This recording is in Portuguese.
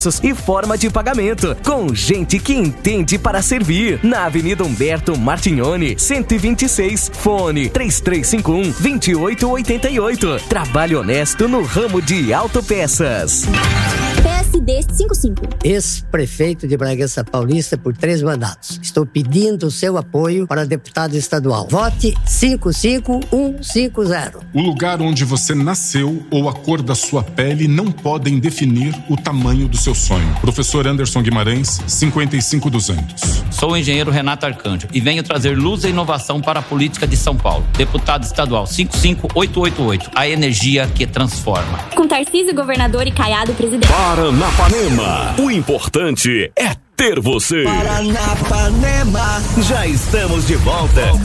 e forma de pagamento, com gente que entende para servir. Na Avenida Humberto Martignoni, 126, fone 3351-2888. Trabalho honesto no ramo de autopeças. PSD 55. Ex-prefeito de Bragança Paulista por 3 mandatos. Estou pedindo o seu apoio para deputado estadual. Vote 55150. O lugar onde você nasceu ou a cor da sua pele não podem definir o tamanho do seu sonho. Professor Anderson Guimarães, 55200. Sou o engenheiro Renato Arcanjo e venho trazer luz e inovação para a política de São Paulo. Deputado estadual 55888. A energia que transforma. Com Tarcísio, governador, e Caiado, presidente. Paranapanema. O importante é ter você. Paranapanema. Já estamos de volta.